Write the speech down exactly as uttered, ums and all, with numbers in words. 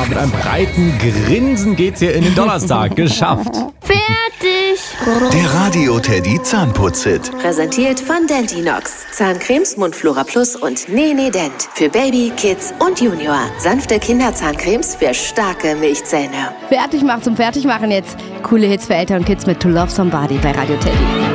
mit einem breiten Grinsen geht's hier in den Donnerstag. Geschafft. Fertig. Der Radio Teddy Zahnputz-Hit. Präsentiert von Dentinox. Zahncremes, Mundflora Plus und Nene Dent. Für Baby, Kids und Junior. Sanfte Kinderzahncremes für starke Milchzähne. Fertig macht zum Fertigmachen jetzt. Coole Hits für Eltern und Kids mit To Love Somebody bei Radio Teddy.